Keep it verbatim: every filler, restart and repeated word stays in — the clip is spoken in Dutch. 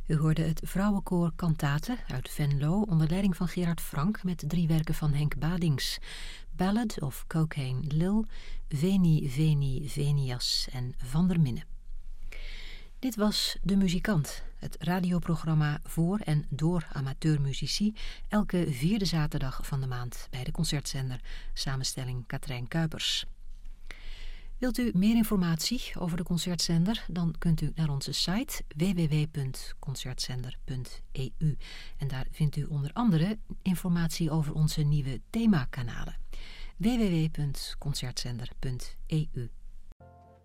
U hoorde het vrouwenkoor Kantate uit Venlo onder leiding van Gerard Frank met drie werken van Henk Badings: Ballad of Cocaine Lil, Veni Veni Venias en Van der Minne. Dit was De Muzikant, het radioprogramma voor en door amateurmuzici, elke vierde zaterdag van de maand bij de Concertzender, samenstelling Katrijn Kuipers. Wilt u meer informatie over de Concertzender, dan kunt u naar onze site w w w punt concertzender punt e u en daar vindt u onder andere informatie over onze nieuwe themakanalen w w w punt concertzender punt e u.